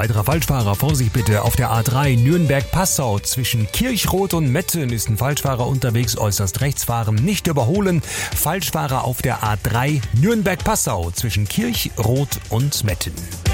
Weiterer Falschfahrer, Vorsicht bitte, auf der A3 Nürnberg-Passau zwischen Kirchrot und Metten ist ein Falschfahrer unterwegs, äußerst rechts fahren, nicht überholen. Falschfahrer auf der A3 Nürnberg-Passau zwischen Kirchrot und Metten.